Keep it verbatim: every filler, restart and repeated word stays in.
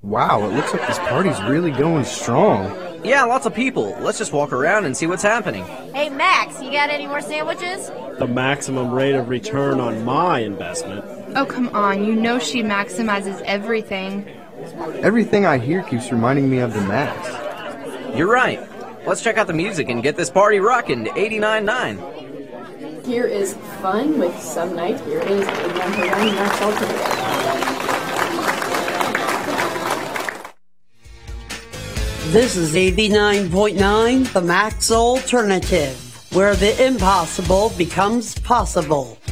Wow, it looks like this party's really going strong. Yeah, lots of people. Let's just walk around and see what's happening. Hey, Max, you got any more sandwiches? The maximum rate of return on my investment. Oh, come on. You know she maximizes everything. Everything I hear keeps reminding me of the Max. You're right. Let's check out the music and get this party rocking to eighty-nine point nine. Here is fun with some night. Here is eighty-nine point nine Max Alternative. This is eighty-nine point nine, the Max Alternative, where the impossible becomes possible.